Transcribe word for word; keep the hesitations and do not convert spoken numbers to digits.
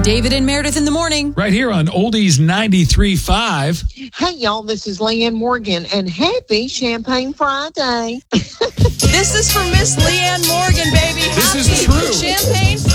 David and Meredith in the morning. Right here on Oldies ninety-three point five. Hey, y'all, this is Leanne Morgan, and happy Champagne Friday. This is for Miss Leanne Morgan, baby. This Happy is true. Champagne